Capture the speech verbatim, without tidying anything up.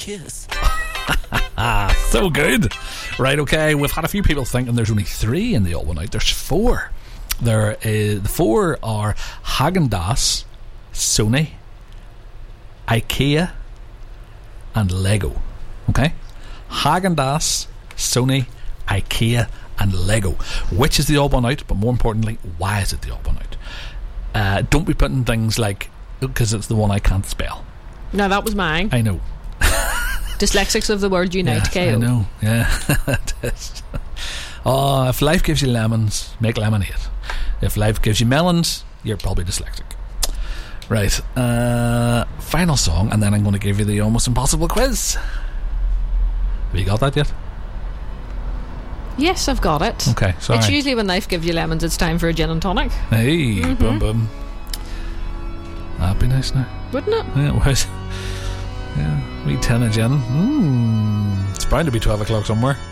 kiss. Ah, so good. Right, okay, we've had a few people thinking there's only three in the All One Out. There's four. There is, the four are Häagen-Dazs, Sony, IKEA, and Lego. Okay? Häagen-Dazs, Sony, IKEA, and Lego. Which is the All One Out? But more importantly, why is it the All One Out? Uh, don't be putting things like, because it's the one I can't spell. No, that was mine. I know. Dyslexics of the world unite. Yes, K O. I know. Yeah, it is. Oh, if life gives you lemons, make lemonade. If life gives you melons, you're probably dyslexic. Right. Uh, final song, and then I'm going to give you the almost impossible quiz. Have you got that yet? Yes, I've got it. Okay, sorry. It's usually when life gives you lemons, it's time for a gin and tonic. Hey, mm-hmm. boom, boom. That'd be nice now. Wouldn't it? Yeah, it was. Yeah, we ten a gin. Mm, it's bound to be twelve o'clock somewhere.